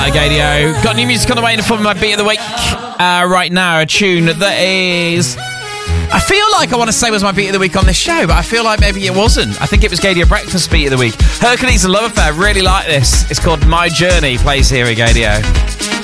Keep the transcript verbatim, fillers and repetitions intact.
Gadio. Got new music on the way in the form of my beat of the week. Uh, right now, a tune that is... I feel like I want to say was my beat of the week on this show, but I feel like maybe it wasn't. I think it was Gadio Breakfast beat of the week. Hercules and Love Affair, really like this. It's called My Journey, plays here at Gadio.